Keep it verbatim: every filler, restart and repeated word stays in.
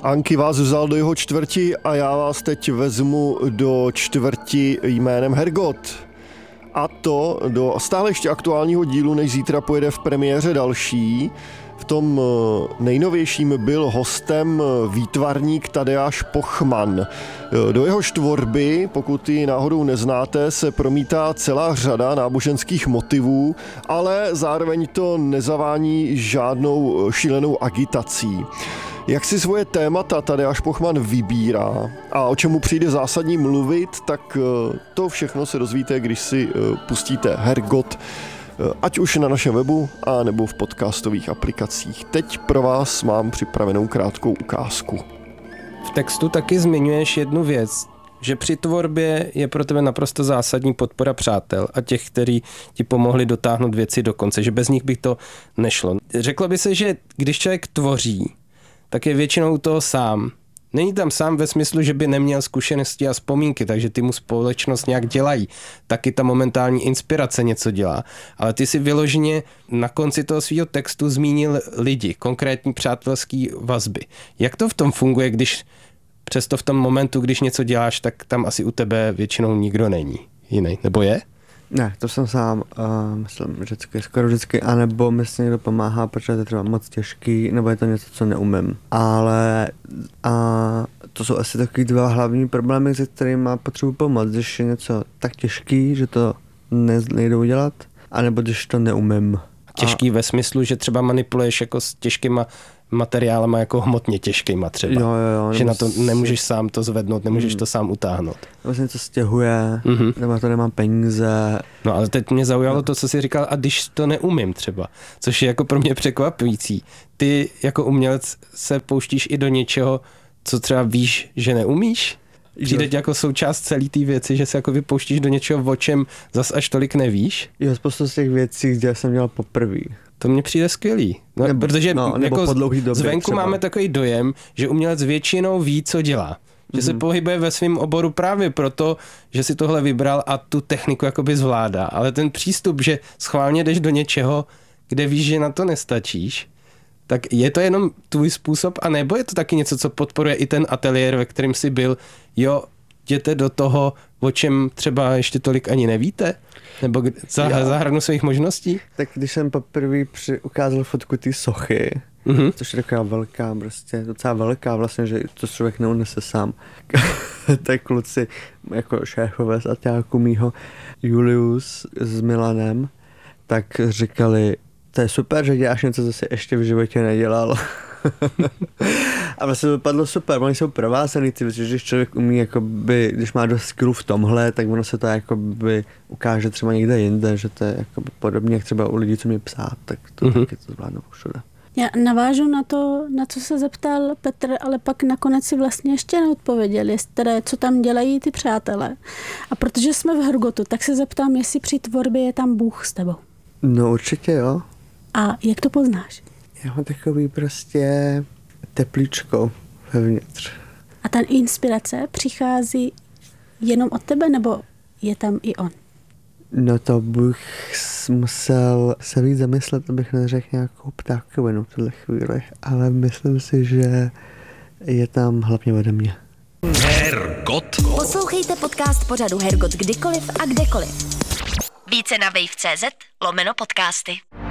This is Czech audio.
Anky vás vzal do jeho čtvrti a já vás teď vezmu do čtvrti jménem Hergot. A to do stále ještě aktuálního dílu, než zítra pojede v premiéře další. V tom nejnovějším byl hostem výtvarník Tadeáš Pochman. Do jeho tvorby, pokud ji náhodou neznáte, se promítá celá řada náboženských motivů, ale zároveň to nezavání žádnou šílenou agitací. Jak si svoje témata Tadeáš Pochman vybírá a o čemu přijde zásadní mluvit, tak to všechno se dozvíte, když si pustíte Hergot, ať už na našem webu, a nebo v podcastových aplikacích. Teď pro vás mám připravenou krátkou ukázku. V textu taky zmiňuješ jednu věc, že při tvorbě je pro tebe naprosto zásadní podpora přátel a těch, kteří ti pomohli dotáhnout věci do konce, že bez nich by to nešlo. Řeklo by se, že když člověk tvoří, tak je většinou toho sám. Není tam sám ve smyslu, že by neměl zkušenosti a vzpomínky, takže ty mu společnost nějak dělají. Taky ta momentální inspirace něco dělá. Ale ty si vyloženě na konci toho svého textu zmínil lidi, konkrétní přátelský vazby. Jak to v tom funguje, když přesto v tom momentu, když něco děláš, tak tam asi u tebe většinou nikdo není jiný, nebo je? Ne, to jsem sám, uh, myslím, vždycky, skoro vždycky, anebo mi se někdo pomáhá, protože to je třeba moc těžký, nebo je to něco, co neumím. Ale a to jsou asi takový dva hlavní problémy, se kterými potřebuji pomoct, když je něco tak těžký, že to ne, nejde udělat, anebo když to neumím. Těžký a... ve smyslu, že třeba manipuluješ jako s těžkýma materiálama, jako hmotně těžkýma třeba. Jo, jo, jo, že na to nemůžeš si... sám to zvednout, nemůžeš mm. to sám utáhnout. Nebo se něco stěhuje, mm-hmm. nebo to nemám peníze. No ale teď mě zaujalo to, co jsi říkal, a když to neumím třeba, což je jako pro mě překvapující. Ty jako umělec se pouštíš i do něčeho, co třeba víš, že neumíš? Přijde ti jako součást celé té věci, že se jako vypouštíš do něčeho, o čem zas až tolik nevíš? Jo, spoustu z těch věcí, kde jsem dělal poprvé. To mně přijde skvělý. No, nebo, protože no, nebo jako po dlouhý době zvenku třeba. máme takový dojem, že umělec většinou ví, co dělá. Že mm-hmm. se pohybuje ve svém oboru právě proto, že si tohle vybral a tu techniku jakoby zvládá. Ale ten přístup, že schválně jdeš do něčeho, kde víš, že na to nestačíš, tak je to jenom tvůj způsob, anebo je to taky něco, co podporuje i ten ateliér, ve kterém jsi byl? Jo, jděte do toho, o čem třeba ještě tolik ani nevíte? Nebo za, za hranu svých možností? Tak když jsem poprvé při, ukázal fotku té sochy, mm-hmm. což je taková velká, prostě docela velká vlastně, že to člověk neunese sám. Tak kluci, jako šéfové z aťáku mýho, Julius s Milanem, tak říkali, to je super, že děláš něco, co jsi ještě v životě nedělal. A vlastně to dopadlo super, oni jsou provázaný ty věci, že když člověk umí, jakoby, když má dost skillu v tomhle, tak ono se to jakoby ukáže třeba někde jinde, že to je jakoby podobně, jak třeba u lidí, co mě psát, tak to mm-hmm. taky to zvládnou všude. Já navážu na to, na co se zeptal Petr, ale pak nakonec si vlastně ještě neodpověděl, jestli, co tam dělají ty přátelé. A protože jsme v Hergotu, tak se zeptám, jestli při tvorbě je tam Bůh s tebou. No určitě jo. A jak to poznáš? Já mám takový prostě teplíčko vevnitř. A ta inspirace přichází jenom od tebe, nebo je tam i on? No to bych musel se víc zamyslet, abych neřekl nějakou ptákovinu v tuhle chvíli, ale myslím si, že je tam hlavně ode mě. Hergot. Poslouchejte podcast pořadu Hergot kdykoliv a kdekoliv. Více na wave tečka cz lomeno podcasty.